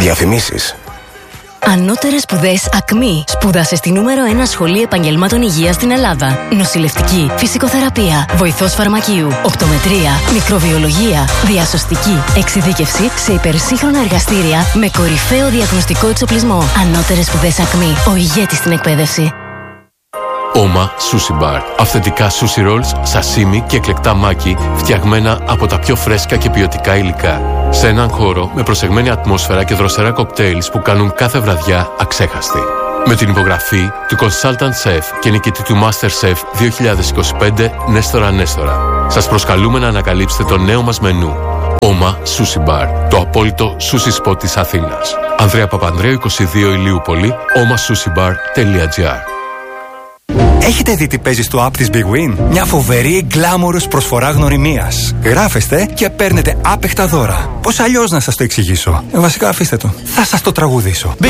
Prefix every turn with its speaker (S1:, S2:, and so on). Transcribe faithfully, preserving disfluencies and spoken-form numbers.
S1: Διαφημίσεις.
S2: Ανώτερες σπουδές ΑΚΜΗ. Σπούδασε στη νούμερο ένα σχολή επαγγελμάτων υγείας στην Ελλάδα. Νοσηλευτική, φυσικοθεραπεία, βοηθός φαρμακείου, οπτομετρία, μικροβιολογία, διασωστική, εξειδίκευση σε υπερσύγχρονα εργαστήρια με κορυφαίο διαγνωστικό εξοπλισμό. Ανώτερες σπουδές ΑΚΜΗ. Ο ηγέτης στην εκπαίδευση.
S3: Oma Sushi Bar. Αυθεντικά sushi rolls, σασίμι και εκλεκτά μάκι φτιαγμένα από τα πιο φρέσκα και ποιοτικά υλικά. Σε έναν χώρο με προσεγμένη ατμόσφαιρα και δροσερά κοκτέιλς που κάνουν κάθε βραδιά αξέχαστη. Με την υπογραφή του Consultant Chef και νικητή του MasterChef δύο χιλιάδες είκοσι πέντε Νέστορα Νέστορα. Σας προσκαλούμε να ανακαλύψετε το νέο μας μενού. Oma Sushi Bar, το απόλυτο sushi spot της Αθήνας. Ανδρέα Παπανδρέου είκοσι δύο Ηλιούπολη, oma sushi bar τελεία gr.
S4: Έχετε δει τι παίζει στο app της Big Win? Μια φοβερή γκλάμορος προσφορά γνωριμίας. Γράφεστε και παίρνετε άπεχτα δώρα. Πώς αλλιώς να σας το εξηγήσω? Ε, βασικά αφήστε το. Θα σας το τραγουδήσω. Big